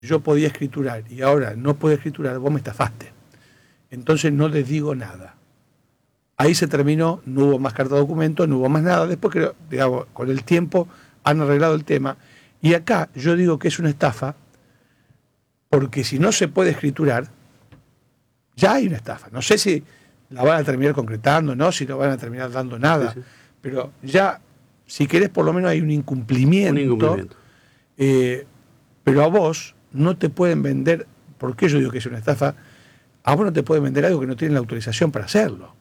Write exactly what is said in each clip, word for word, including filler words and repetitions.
yo podía escriturar y ahora no puedo escriturar, vos me estafaste. Entonces no les digo nada. Ahí se terminó, no hubo más carta de documento, no hubo más nada. Después, que, digamos, con el tiempo han arreglado el tema. Y acá yo digo que es una estafa, porque si no se puede escriturar, ya hay una estafa. No sé si la van a terminar concretando, no, si no van a terminar dando nada, sí, sí. Pero ya, si querés, por lo menos hay un incumplimiento. Un incumplimiento. Eh, pero a vos no te pueden vender, ¿por qué yo digo que es una estafa? A vos no te pueden vender algo que no tienen la autorización para hacerlo.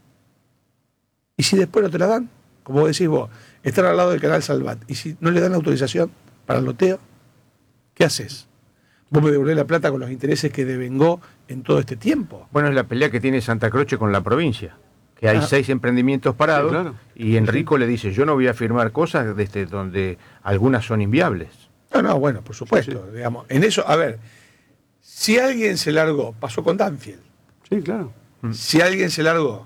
Y si después no te la dan, como decís vos, están al lado del canal Salvat, y si no le dan la autorización para el loteo, ¿qué haces? Vos me devolvés la plata con los intereses que devengó en todo este tiempo. Bueno, es la pelea que tiene Santa Croce con la provincia, que hay ah. seis emprendimientos parados, sí, claro. Y Enrico sí. le dice, yo no voy a firmar cosas desde donde algunas son inviables. No, no, bueno, por supuesto, sí, sí. digamos, en eso, a ver, si alguien se largó, pasó con Danfield. Sí, claro. Si alguien se largó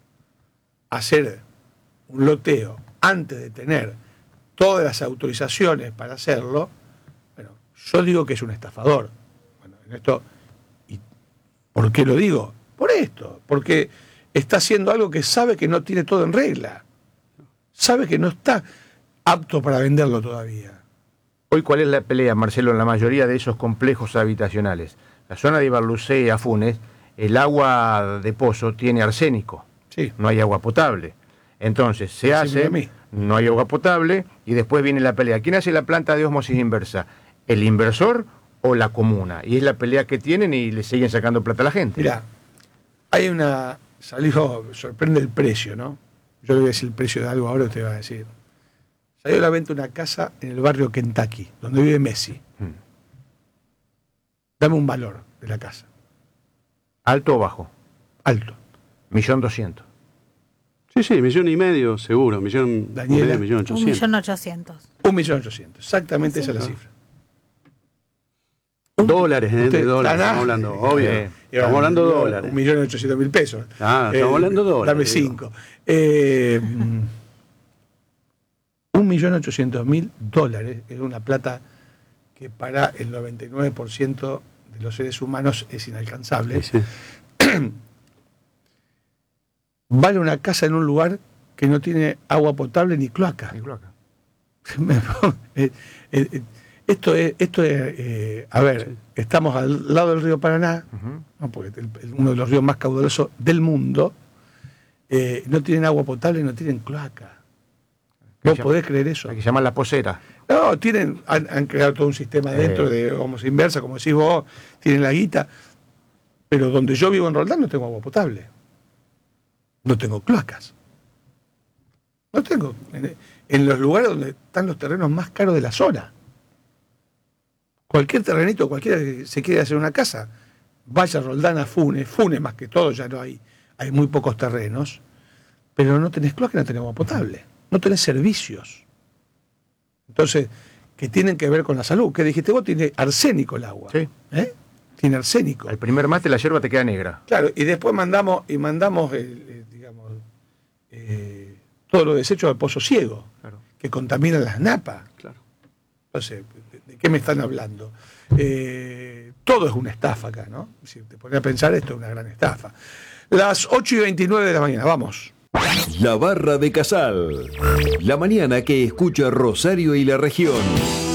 a hacer un loteo antes de tener todas las autorizaciones para hacerlo, bueno, yo digo que es un estafador. Bueno, en esto, ¿y por qué lo digo? Por esto, porque está haciendo algo que sabe que no tiene todo en regla. Sabe que no está apto para venderlo todavía. Hoy, ¿cuál es la pelea, Marcelo, en la mayoría de esos complejos habitacionales? La zona de Ibarlucé a Funes, el agua de pozo tiene arsénico. Sí. No hay agua potable. Entonces, se hace, no hay agua potable, y después viene la pelea. ¿Quién hace la planta de ósmosis inversa? ¿El inversor o la comuna? Y es la pelea que tienen y le siguen sacando plata a la gente. Mirá, hay una... Salió, sorprende el precio, ¿no? Yo le voy a decir el precio de algo, ahora usted va a decir. Salió a la venta una casa en el barrio Kentucky, donde vive Messi. Hmm. Dame un valor de la casa. ¿Alto o bajo? Alto. Millón doscientos. Sí, sí, millón y medio, seguro. Millón, Daniela, medio, millón ochocientos. Un millón ochocientos. Un millón ochocientos. Exactamente, sí, esa es la cifra. Dólares, ¿eh? De dólares. Estamos hablando, obvio. Eh, estamos hablando de dólares. Un millón ochocientos mil pesos. Ah, estamos eh, hablando de dólares. Dame cinco. Eh, un millón ochocientos mil dólares es una plata que para el noventa y nueve por ciento de los seres humanos es inalcanzable. Sí, sí. Vale una casa en un lugar que no tiene agua potable ni cloaca. Ni cloaca. Esto es, esto es eh, a ver, sí. Estamos al lado del río Paraná, uh-huh. ¿no? Porque el, el, uno de los ríos más caudalosos del mundo, eh, no tienen agua potable, no tienen cloaca. ¿Vos podés llama, creer eso? Que se llama la posera. No, tienen, han, han creado todo un sistema dentro eh. de ósmosis inversa, como decís vos, tienen la guita, pero donde yo vivo en Roldán no tengo agua potable. No tengo cloacas. No tengo. En, en los lugares donde están los terrenos más caros de la zona. Cualquier terrenito, cualquiera que se quiera hacer una casa, vaya a Roldán, a Funes, Funes más que todo, ya no hay, hay muy pocos terrenos, pero no tenés cloaca, no tenés agua potable, no tenés servicios. Entonces, que tienen que ver con la salud. ¿Qué dijiste vos? Tiene arsénico el agua. Sí. ¿Eh? Tiene arsénico. Al primer mate la yerba te queda negra. Claro, y después mandamos, y mandamos eh, eh, digamos, eh, todos los desechos al pozo ciego, claro, que contaminan las napas. Claro. Entonces, ¿de, de qué me están hablando? Eh, todo es una estafa acá, ¿no? Si te pones a pensar, esto es una gran estafa. Las ocho y veintinueve de la mañana, vamos. La Barra de Casal. La mañana que escucha Rosario y la región.